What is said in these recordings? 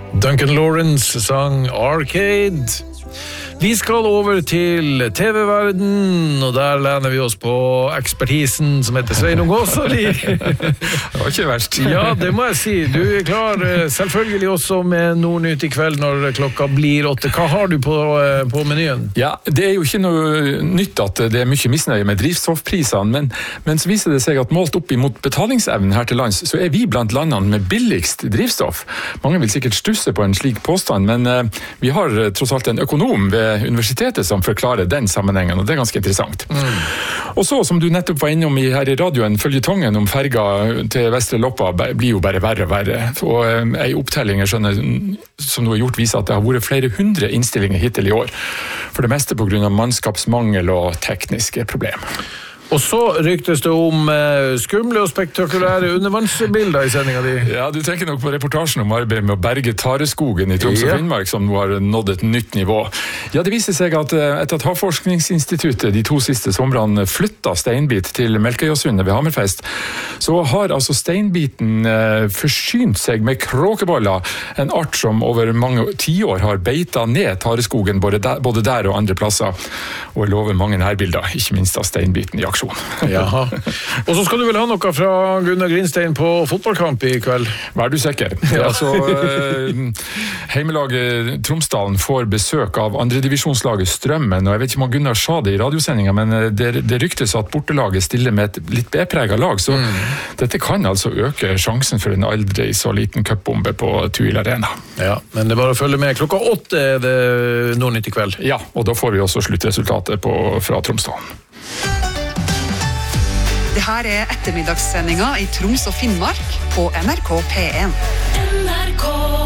Duncan Lawrence sang Arcade. Vi skal over til TV-verden, og der lener vi oss på ekspertisen som heter Sveinung Åsali. Det var ikke verst. Ja, det må jeg si. Du klar selvfølgelig også med Nordnytt i kveld når klokka blir 8. Hva har du på menyen? Ja, det jo ikke noe nytt at det mye misnøye med drivstoffprisene, men så viser det seg at målt opp imot betalingsevnen her til lands, så vi blant landene med billigst drivstoff. Mange vil sikkert stusse på en slik påstand, men vi har tross alt en økonom ved universitetet som forklarer den sammenhengen, og det ganske interessant. Og så, som du nettopp var innom her i radioen, føljetongen om ferga til Vestre Loppa blir jo bare verre og verre. Og en opptelling jeg skjønner, som du har gjort, viser at det har vært flere 100 innstillinger hittil i år. For det meste på grunn av mannskapsmangel og tekniske problemer. Og så ryktes det om skumle og spektakulære undervannsbilder i sendingen din. Ja, du tenker nok på reportasjen om arbeidet med å berge Tareskogen i Troms og Finnmark, som nå har nådd et nytt nivå. Ja, det viser seg at etter at Havforskningsinstituttet de 2 siste somrene flyttet steinbit til Melkøyasundet ved Hammerfest, så har altså steinbiten forsynt seg med kråkeboller, en art som over mange tiår har beita ned Tareskogen både der og andre plasser, og lover mange nærbilder, ikke minst av steinbiten i aksjon. Jaha. Og så skal du vel ha noe fra Gunnar Grinstein på fotballkamp i kveld? Vær du sikker. Ja, så heimelaget Tromsdalen får besøk av andredivisjonslaget Strømmen, og jeg vet ikke om Gunnar sa det i radiosendingen, men det ryktes at bortelaget stiller med et litt bepreget lag, så dette kan altså øke sjansen for en aldri så liten cupbombe på Tuil Arena. Ja, men det er bare å følge med. Klokka 8 er det Nordnytt i kveld. Ja, og da får vi også sluttresultatet fra Tromsdalen. Det her er ettermiddagssendinga i Troms og Finnmark på NRK P1. NRK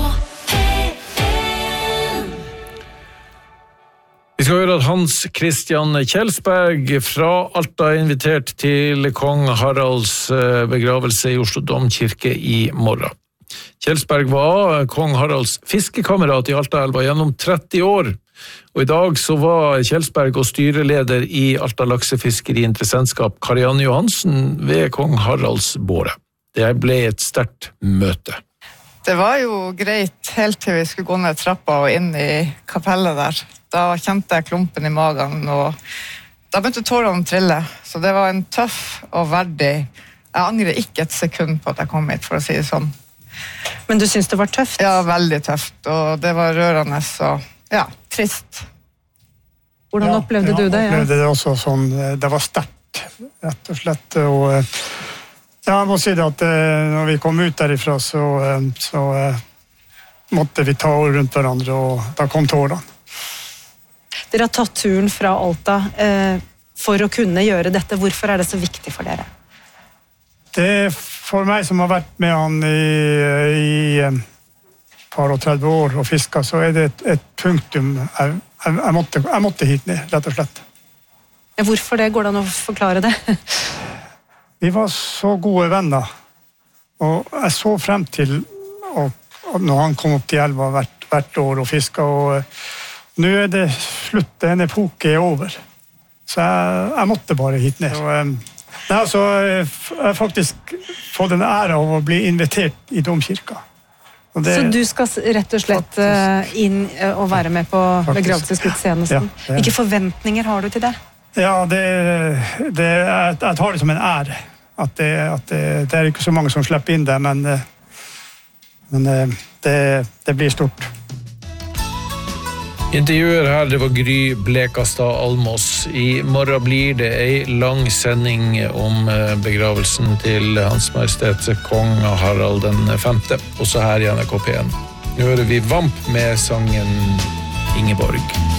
P1. Vi skal høre at Hans Christian Kjelsberg fra Alta er invitert til kong Haralds begravelse i Oslo Domkirke i morgen. Kjelsberg var kong Haralds fiskekamerat i Altaelva gjennom 30 år. Og i dag så var Kjelsberg og styreleder i Alta laksefiskeriinteressentskap Karianne Johansen ved kong Haralds båre. Det ble et sterkt møte. Det var jo greit helt til vi skulle gå ned trappa og inn i kapellet der. Da kjente jeg klumpen i magen, og da begynte tårene å trille. Så det var en tøff og verdig. Jeg angrer ikke et sekund på at jeg kom hit, for å si det sånn. Men du synes det var tøft? Ja, veldig tøft, og det var rørende og ja, trist. Hvordan opplevde du det? Jeg opplevde det også sånn, det var sterkt, rett og slett. Og ja, jeg må si det at når vi kom ut derifra, så måtte vi ta rundt hverandre, og da kom tårene. Dere har tatt turen fra Alta for å kunne gjøre dette. Hvorfor er det så viktig for dere? Det for meg som har vært med han i par og 30 år og fiska, så er det et punktum. Jeg måtte hit ned, rett og slett. Hvorfor det? Går det an å forklare det? Vi var så gode venner, og jeg så frem til når han kom opp til elva hvert år og fiska, og nå er det slutt, en epoke er over. Så jeg måtte bare hit ned. Så jeg har faktisk fått en ære av å bli invitert i Domkirka. Så du skal rett og slett inn og være med på begravelsesgudstjenesten? Ja, hvilke forventninger har du til det? Ja, jeg tar det som en ære. At det er ikke så mange som slipper inn det, men det blir stort. Intervjuer her, det var Gry Blekastad Almås. I morgen blir det en lang sending om begravelsen til Hans Majestet Kong Harald den 5. Også her i NRK P1. Nå hører vi Vamp med sangen Ingeborg.